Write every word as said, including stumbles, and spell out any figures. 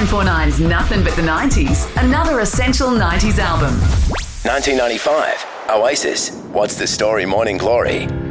nine four nine's Nothing But the nineties, another essential nineties album. nineteen ninety-five, Oasis, What's the Story Morning Glory.